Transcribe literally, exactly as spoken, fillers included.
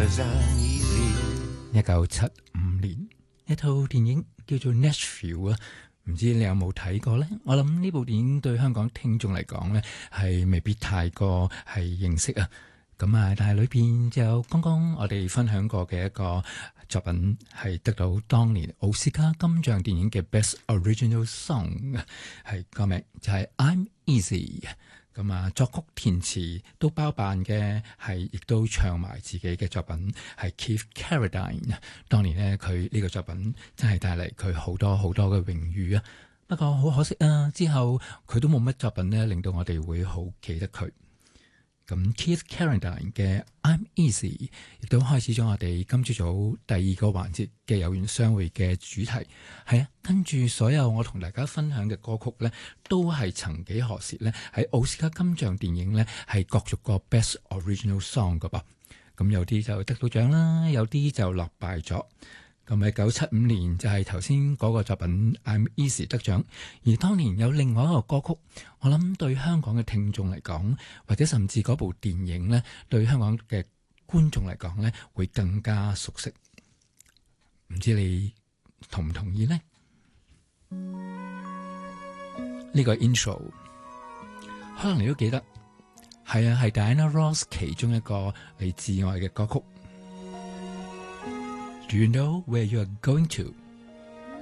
'cause I'm easy。 一九七五年一套電影叫做 Nashville 啊，唔知你有冇睇過呢？我諗呢部電影對香港聽眾嚟講呢，係未必太過係認識啊。咁啊，但係裏邊就有剛剛我哋分享過嘅一個作品，係得到當年奧斯卡金像電影嘅 Best Original Song， 係個名就係 I'm Easy。咁啊，作曲填詞都包辦嘅係，亦都唱埋自己嘅作品係 Keith Carradine。當年呢，佢呢個作品真係帶嚟佢好多好多嘅榮譽啊。不過好可惜啊，之後佢都冇乜作品呢令到我哋會好記得佢。咁 Keith Carradine 嘅 I'm Easy 亦都開始咗我哋今朝早第二個環節嘅有緣相會嘅主題。係啊，跟住所有我同大家分享嘅歌曲呢，都係曾幾何時呢喺奧斯卡金像電影呢係角逐過 Best Original Song 噶噃。咁有啲就得到獎啦，有啲就落敗咗。咁喺一九七五年就係頭先嗰個作品 I'm Easy 得獎，而當年有另外一個歌曲，我諗對香港嘅聽眾嚟講，或者甚至嗰部電影呢，對香港嘅觀眾嚟講呢，會更加熟悉。唔知你同唔同意呢？呢個 intro 可能你都記得，係啊，係 Diana Ross 其中一個你至愛嘅歌曲。Do you know where you are going to?